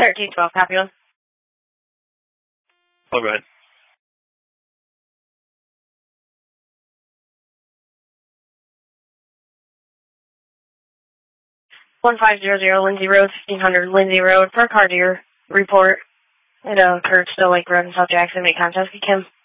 1312, copy on. Oh, go ahead. Lindsay Road, 1500 Lindsay Road. Per car to your report. It occurred still Lake Road in South Jackson. Make contact with Kim.